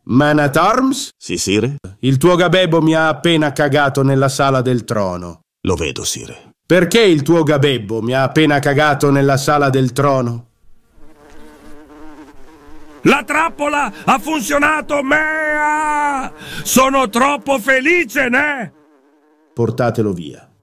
Man at Arms? Sì, sire? Il tuo gabebo mi ha appena cagato nella sala del trono. Lo vedo, sire. Perché il tuo gabebo mi ha appena cagato nella sala del trono? La trappola ha funzionato, mea! Sono troppo felice, ne? Portatelo via.